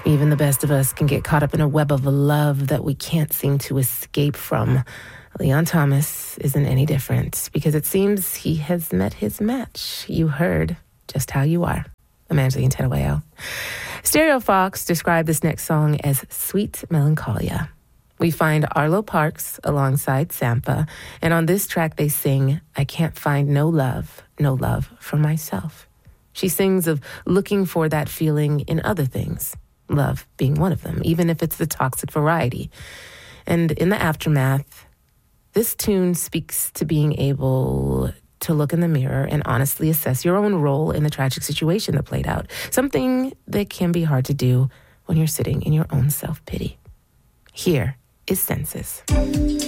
Even the best of us can get caught up in a web of love that we can't seem to escape from. Leon Thomas isn't any different because it seems he has met his match. You heard Just How You Are. I'm Angeline Tenueo. Stereo Fox described this next song as sweet melancholia. We find Arlo Parks alongside Sampha, and on this track they sing, I can't find no love for myself. She sings of looking for that feeling in other things, love being one of them, even if it's the toxic variety. And in the aftermath, this tune speaks to being able to look in the mirror and honestly assess your own role in the tragic situation that played out, something that can be hard to do when you're sitting in your own self-pity. Here is Census.